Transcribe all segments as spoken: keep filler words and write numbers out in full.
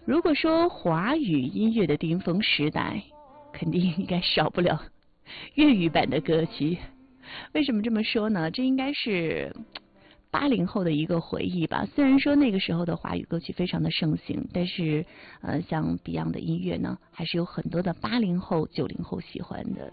如果说华语音乐的巅峰时代，肯定应该少不了粤语版的歌曲。为什么这么说呢？这应该是八零后的一个回忆吧。虽然说那个时候的华语歌曲非常的盛行，但是呃，像 Beyond 的音乐呢，还是有很多的八零后、九零后喜欢的。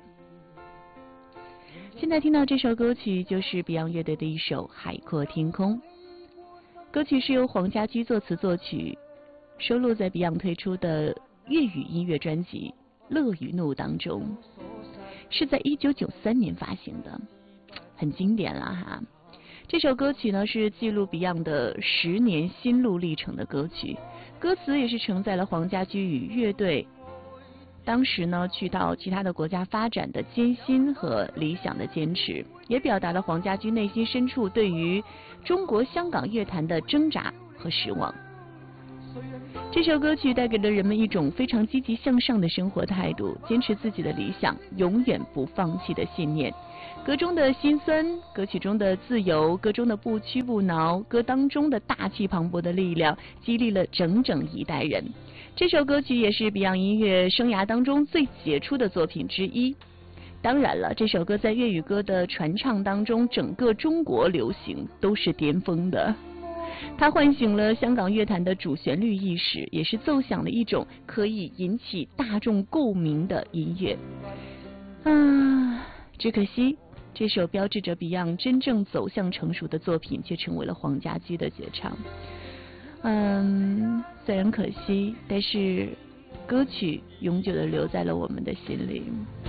现在听到这首歌曲就是 Beyond 乐队的一首《海阔天空》，歌曲是由黄家驹作词作曲，收录在 Beyond 推出的粤语音乐专辑《乐与怒》当中，是在一九九三年发行的，很经典了哈。这首歌曲呢是记录 Beyond 的十年心路历程的歌曲，歌词也是承载了黄家驹与乐队当时呢去到其他的国家发展的艰辛和理想的坚持，也表达了黄家驹内心深处对于中国香港乐坛的挣扎和失望。这首歌曲带给了人们一种非常积极向上的生活态度，坚持自己的理想，永远不放弃的信念。歌中的辛酸，歌曲中的自由，歌中的不屈不挠，歌当中的大气磅礴的力量，激励了整整一代人。这首歌曲也是 Beyond 音乐生涯当中最杰出的作品之一。当然了，这首歌在粤语歌的传唱当中，整个中国流行都是巅峰的。它唤醒了香港乐坛的主旋律意识，也是奏响了一种可以引起大众共鸣的音乐。啊，只可惜这首标志着 Beyond 真正走向成熟的作品，却成为了黄家驹的绝唱。嗯，虽然可惜，但是歌曲永久地留在了我们的心里。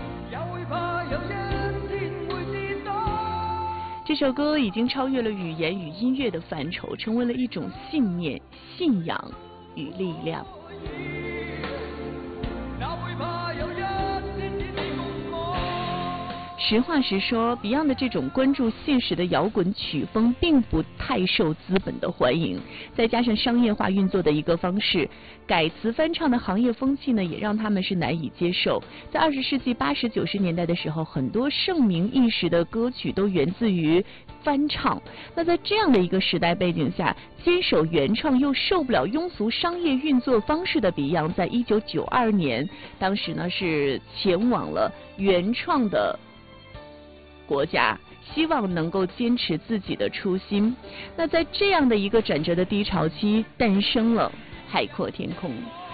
这首歌已经超越了语言与音乐的范畴，成为了一种信念、信仰与力量。实话实说 ，Beyond 的这种关注现实的摇滚曲风并不太受资本的欢迎，再加上商业化运作的一个方式，改词翻唱的行业风气呢，也让他们是难以接受。在二十世纪八十九十年代的时候，很多盛名一时的歌曲都源自于翻唱。那在这样的一个时代背景下，坚守原创又受不了庸俗商业运作方式的 Beyond， 在一九九二年，当时呢是前往了原创的国家，希望能够坚持自己的初心。那在这样的一个转折的低潮期，诞生了《海阔天空》。